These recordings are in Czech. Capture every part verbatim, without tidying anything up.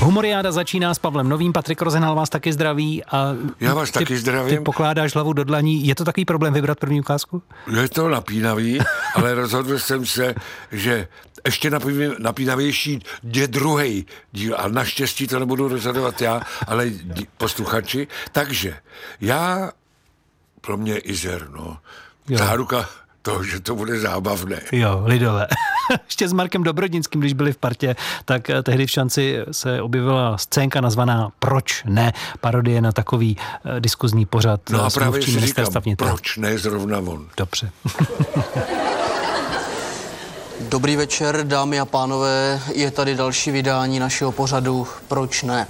Humoriáda začíná s Pavlem Novým, Patrik Rozenhal vás taky zdraví. A Já vás ty, taky zdravím. Ty pokládáš hlavu do dlaní. Je to takový problém vybrat první ukázku? Je to napínavý, ale rozhodl jsem se, že ještě napínavější je druhý díl a naštěstí to nebudu rozhodovat já, ale posluchači. Takže já, pro mě Izer, no, záruka toho, že to bude zábavné. Jo, lidové. Ještě s Markem Dobrodnickým, když byli v partě, tak tehdy v Šanci se objevila scénka nazvaná Proč ne? Parodie na takový uh, diskuzní pořad. No a právě si říkám, proč ne zrovna on? Dobře. Dobrý večer, dámy a pánové, je tady další vydání našeho pořadu Proč ne?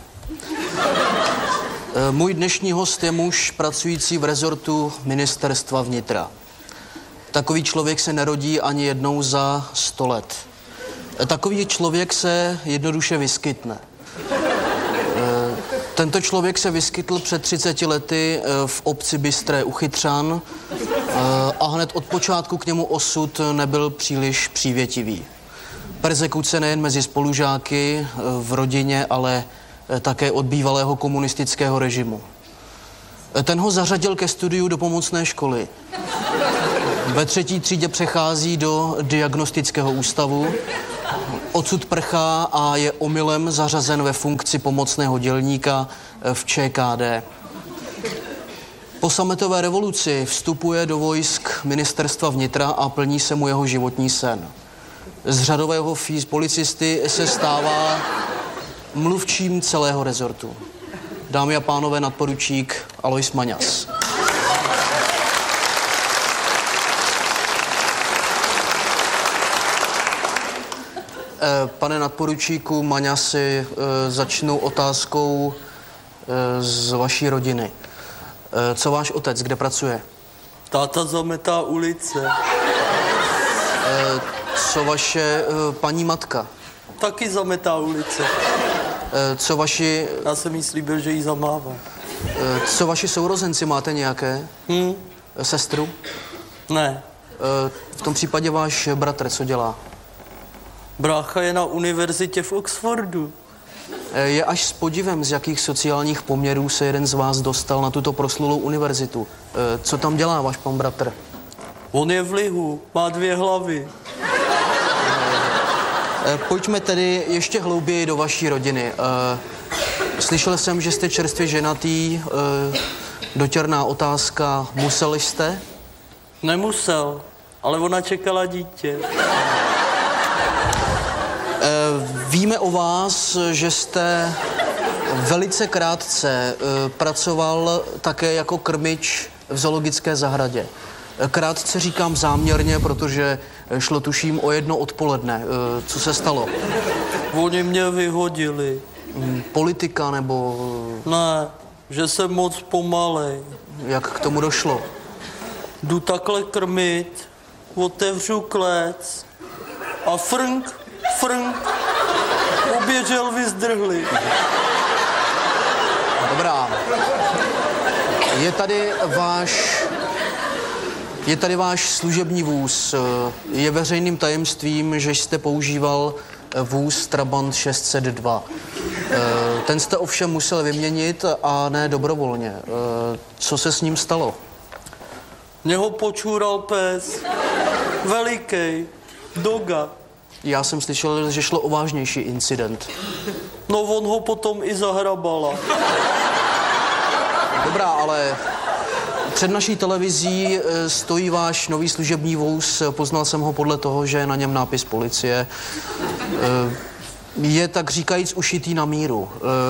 Můj dnešní host je muž pracující v rezortu Ministerstva vnitra. Takový člověk se nerodí ani jednou za sto let. Takový člověk se jednoduše vyskytne. Tento člověk se vyskytl před třiceti lety v obci Bystré u Chytřan a hned od počátku k němu osud nebyl příliš přívětivý. Perzekuce nejen mezi spolužáky, v rodině, ale také od bývalého komunistického režimu. Ten ho zařadil ke studiu do pomocné školy. Ve třetí třídě přechází do diagnostického ústavu, odsud prchá a je omylem zařazen ve funkci pomocného dělníka v ČKD. Po sametové revoluci vstupuje do vojsk Ministerstva vnitra a plní se mu jeho životní sen. Z řadového fíz policisty se stává mluvčím celého rezortu. Dámy a pánové, nadporučík Alois Maňas. Pane nadporučíku Maňasi, začnu otázkou z vaší rodiny. Co váš otec, kde pracuje? Táta zametá ulice. Co vaše paní matka? Taky zametá ulice. Co vaši... Já jsem jí slíbil, že jí zamává. Co vaši sourozenci, máte nějaké? Hm? Sestru? Ne. V tom případě váš bratr, co dělá? Brácha je na univerzitě v Oxfordu. Je až s podivem, z jakých sociálních poměrů se jeden z vás dostal na tuto proslulou univerzitu. Co tam dělá váš pan bratr? On je v lihu, má dvě hlavy. Pojďme tedy ještě hlouběji do vaší rodiny. Slyšel jsem, že jste čerstvě ženatý. Dotěrná otázka. Museli jste? Nemusel, ale ona čekala dítě. Víme o vás, že jste velice krátce pracoval také jako krmič v zoologické zahradě. Krátce říkám záměrně, protože šlo tuším o jedno odpoledne. Co se stalo? Oni mě vyhodili. Politika nebo... Ne, že jsem moc pomalej. Jak k tomu došlo? Jdu takhle krmit, otevřu klec a frnk, frnk, obě želvy zdrhly. Dobrá. Je tady váš... Je tady váš služební vůz. Je veřejným tajemstvím, že jste používal vůz Trabant šest set dva. Ten jste ovšem musel vyměnit a ne dobrovolně. Co se s ním stalo? Mě ho počůral pes. Velikej. Doga. Já jsem slyšel, že šlo o vážnější incident. No on ho potom i zahrabala. Dobrá, ale před naší televizí stojí váš nový služební vůz. Poznal jsem ho podle toho, že je na něm nápis policie. Je tak říkajíc ušitý na míru.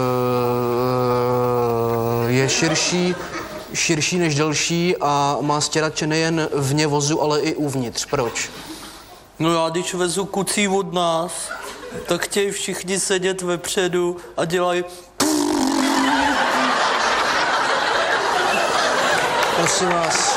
Je širší, širší než delší a má stěrače nejen vně vozu, ale i uvnitř. Proč? No já když vezu kucí od nás, tak chtějí všichni sedět vepředu a dělají... Prosím vás.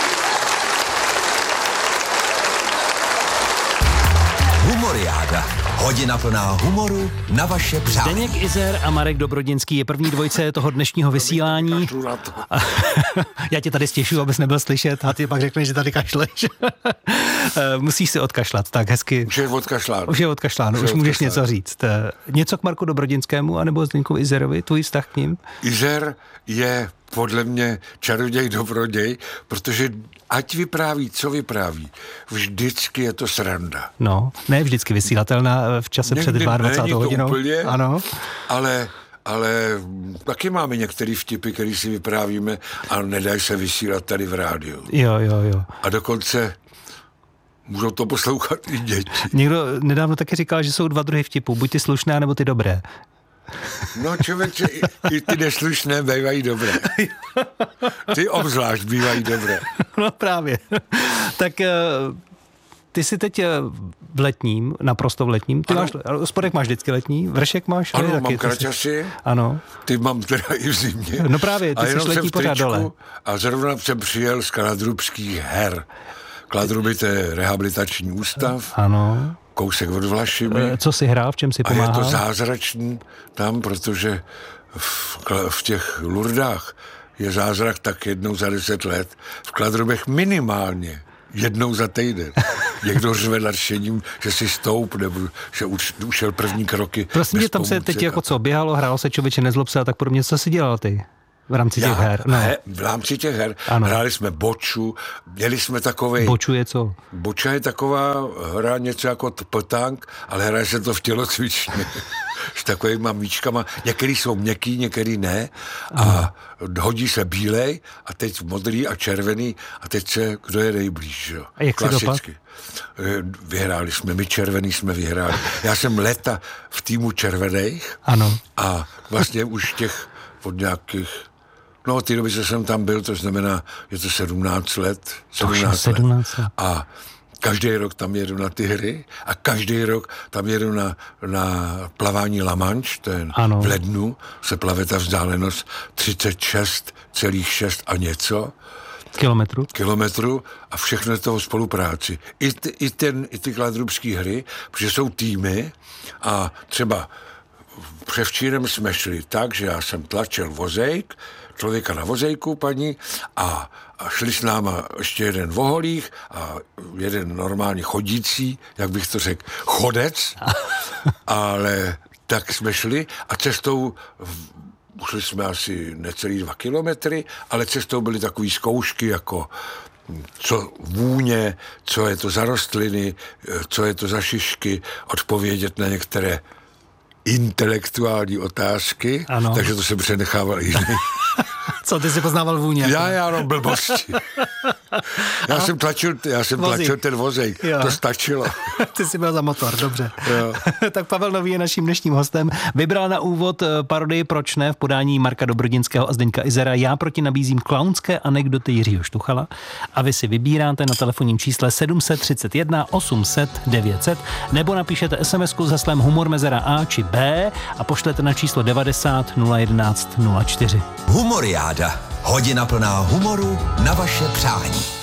Humoriáda. Hodina plná humoru na vaše přání. Zdeněk Izer a Marek Dobrodinský je první dvojice toho dnešního vysílání. Já tě tady stěšuju, abys nebyl slyšet a ty pak řekneš, že tady kašleš. Musíš si odkašlat, tak hezky. Už je odkašláno. Už je odkašláno, už, už můžeš něco říct. Něco k Marku Dobrodinskému anebo Zdeňku Izerovi, tvůj vztah k ním? Izer je podle mě čaroděj dobroděj, protože ať vypráví, co vypráví, vždycky je to sranda. No, ne vždycky vysílatelná v čase Někdy před dvacátou hodinou. Úplně, ano. Ale, ale taky máme některé vtipy, které si vyprávíme a nedají se vysílat tady v rádiu. Jo, jo, jo. A dokonce můžou to poslouchat i děti. Někdo nedávno taky říkal, že jsou dva druhy vtipů, buď ty slušné, nebo ty dobré. No člověče, i, i ty neslušné bývají dobré. Ty obzvlášť bývají dobré. No právě. Tak ty jsi teď v letním, naprosto v letním. Ty ano. máš, spodek máš vždycky letní, vršek máš? Ano, taky, mám kraťasy. Ano. Ty mám teda i v zimě. No právě, ty jsi letní pořád dole. A zrovna jsem přijel z Kladrubských her. Kladruby, to je rehabilitační ústav. Ano. Kousek od Vlašimi. Co jsi hrál, v čem si pomáhal? A je to zázračný tam, protože v, v těch Lurdách je zázrak tak jednou za deset let. V Kladrubech minimálně jednou za týden. Někdo řve nadšením, že si stoup, nebo že už, ušel první kroky. Prosím tě, tam se teď jako co, běhalo, hrálo se, člověče, nezlob se a tak podobně. Co jsi dělal ty? V rámci těch Já, her. No. He, v rámci těch her. Ano. Hráli jsme boču, měli jsme takovej... Boču je co? Boča je taková hra něco jako potánk, ale hraje se to v tělocvičně. S takovýma míčkama. Některý jsou měkký, některý ne. A ano. Hodí se bílej a teď modrý a červený a teď se, kdo je nejblíž. Jo? A jak klasicky. Vyhráli jsme, my červený jsme vyhráli. Já jsem léta v týmu červených. Ano. A vlastně už těch od nějakých No, od té doby, co jsem tam byl, to znamená, je to sedmnáct let. sedmnáct, sedmnáct let. A každý rok tam jedu na ty hry a každý rok tam jedu na, na plavání La Manche, to je ano. V lednu, se plave ta vzdálenost třicet šest celá šest a něco. Kilometru. Kilometru a všechno je toho spolupráci. I, ty, i, ten, i ty kladrubský hry, protože jsou týmy a třeba převčírem jsme šli tak, že já jsem tlačil vozejk, člověka na vozejku, paní, a, a šli s náma ještě jeden voholích a jeden normálně chodící, jak bych to řekl, chodec, ale tak jsme šli a cestou, šli jsme asi necelý dva kilometry, ale cestou byly takové zkoušky, jako co vůně, co je to za rostliny, co je to za šišky, odpovědět na některé intelektuální otázky, ano. Takže to jsem přenechával jiný. Co, ty jsi poznával vůně? Já, já, no, blbosti. Já jsem tlačil, já jsem tlačil ten vozejk, jo. To stačilo. Ty jsi byl za motor, dobře. Tak Pavel Nový je naším dnešním hostem. Vybral na úvod parodii Proč ne v podání Marka Dobrodinského a Zdeňka Izera. Já proti nabízím klaunské anekdoty Jiřího Štuchala a vy si vybíráte na telefonním čísle sedm set třicet jedna osm set devět set nebo napíšete SMSku s heslem Humor mezera A či B a pošlete na číslo devadesát nula jedenáct nula čtyři. Humoriáda. Hodina plná humoru na vaše přání.